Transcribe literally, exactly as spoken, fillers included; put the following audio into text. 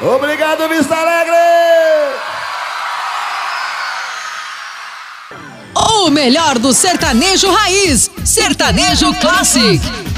Obrigado, Vista Alegre! O melhor do sertanejo raiz, Sertanejo Classic.